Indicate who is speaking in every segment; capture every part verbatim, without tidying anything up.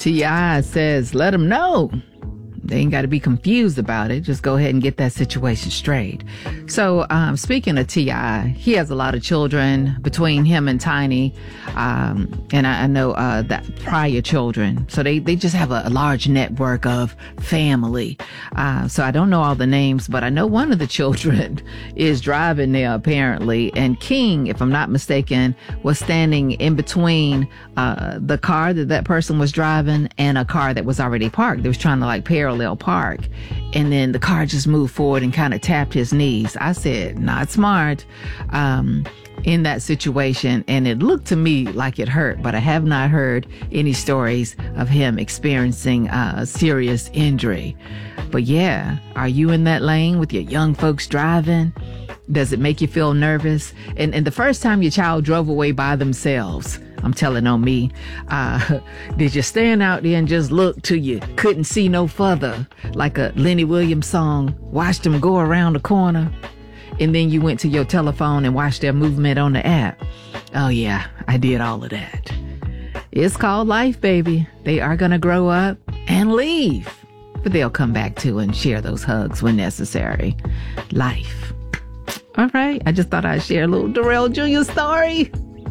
Speaker 1: T I says, let them know. They ain't got to be confused about it. Just go ahead and get that situation straight. So, um, speaking of T I, he has a lot of children between him and Tiny. Um, and I, I know, uh, that prior children. So they, they just have a, a large network of family. Uh, so I don't know all the names, but I know one of the children is driving there apparently. And King, if I'm not mistaken, was standing in between, uh, the car that that person was driving and a car that was already parked. They was trying to like parallel park, and then the car just moved forward and kind of tapped his knees. I said, not smart, um, in that situation. And it looked to me like it hurt, but I have not heard any stories of him experiencing uh, a serious injury. But yeah, are you in that lane with your young folks driving? Does it make you feel nervous? And, and the first time your child drove away by themselves, I'm telling on me, uh, did you stand out there and just look till you couldn't see no further, like a Lenny Williams song, watched them go around the corner, and then you went to your telephone and watched their movement on the app? Oh yeah, I did all of that. It's called life, baby. They are gonna grow up and leave, but they'll come back too and share those hugs when necessary. Life. All right, I just thought I'd share a little Darrell Junior story.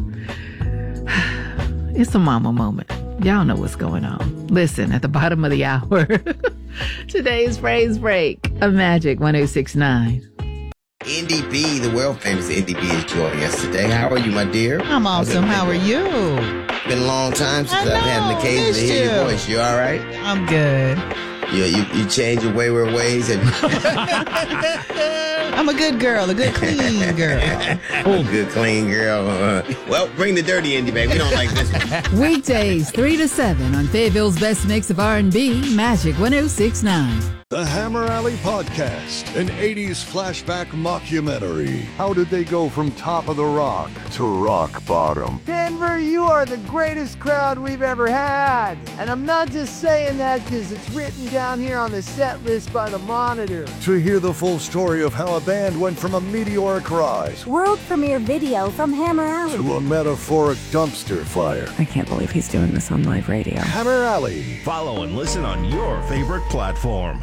Speaker 1: It's a mama moment. Y'all know what's going on. Listen, at the bottom of the hour, today's phrase break of Magic one oh six point nine.
Speaker 2: Indy B, the world famous Indy B, is joining us today. How are you, my dear?
Speaker 3: I'm awesome. How are you?
Speaker 2: Been a long time since
Speaker 3: I
Speaker 2: I've
Speaker 3: know,
Speaker 2: had an occasion to hear
Speaker 3: you.
Speaker 2: your voice. You all right?
Speaker 3: I'm good.
Speaker 2: You you, you change your wayward ways. Have you-
Speaker 3: I'm a good girl, a good clean girl.
Speaker 2: Oh, good clean girl. Uh, well, bring the dirty Indy back. We don't like this one.
Speaker 4: Weekdays three to seven on Fayetteville's best mix of R and B, Magic one oh six point nine.
Speaker 5: The Hammer Alley Podcast, an eighties flashback mockumentary. How did they go from top of the rock to rock bottom?
Speaker 6: Denver, you are the greatest crowd we've ever had. And I'm not just saying that because it's written down here on the set list by the Monitor.
Speaker 5: To hear the full story of how a band went from a meteoric rise
Speaker 7: World premiere video from Hammer Alley
Speaker 5: to a metaphoric dumpster fire.
Speaker 8: I can't believe he's doing this on live radio.
Speaker 5: Hammer Alley.
Speaker 9: Follow and listen on your favorite platform.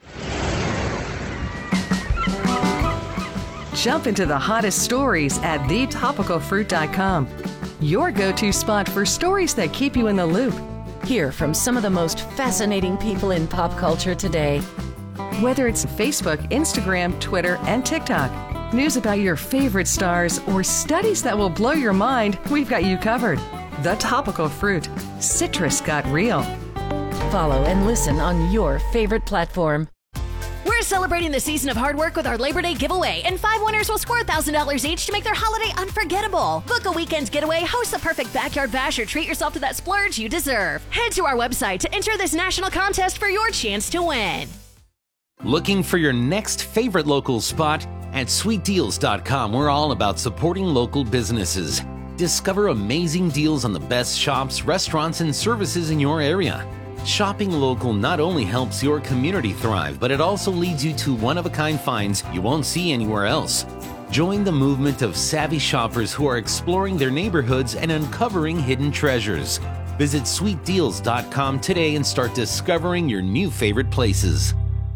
Speaker 10: Jump into the hottest stories at the topical fruit dot com. Your go-to spot for stories that keep you in the loop.
Speaker 11: Hear from some of the most fascinating people in pop culture today.
Speaker 10: Whether it's Facebook, Instagram, Twitter, and TikTok, news about your favorite stars, or studies that will blow your mind, we've got you covered. The Topical Fruit. Citrus got real.
Speaker 11: Follow and listen on your favorite platform.
Speaker 12: We're celebrating the season of hard work with our Labor Day giveaway, and five winners will score one thousand dollars each to make their holiday unforgettable. Book a weekend getaway, host the perfect backyard bash, or treat yourself to that splurge you deserve. Head to our website to enter this national contest for your chance to win.
Speaker 13: Looking for your next favorite local spot? At sweet deals dot com, we're all about supporting local businesses. Discover amazing deals on the best shops, restaurants, and services in your area. Shopping local not only helps your community thrive, but it also leads you to one-of-a-kind finds you won't see anywhere else. Join the movement of savvy shoppers who are exploring their neighborhoods and uncovering hidden treasures. Visit sweet deals dot com today and start discovering your new favorite places.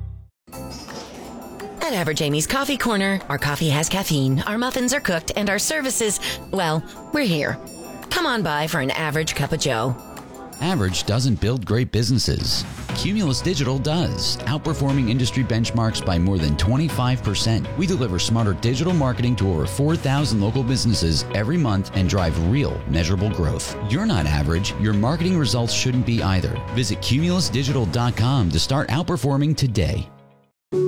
Speaker 14: At Average Amy's Coffee Corner, our coffee has caffeine, our muffins are cooked, and our services, well, we're here. Come on by for an average cup of joe.
Speaker 15: Average doesn't build great businesses. Cumulus Digital does, outperforming industry benchmarks by more than twenty-five percent. We deliver smarter digital marketing to over four thousand local businesses every month and drive real, measurable growth. You're not average. Your marketing results shouldn't be either. Visit cumulus digital dot com to start outperforming today.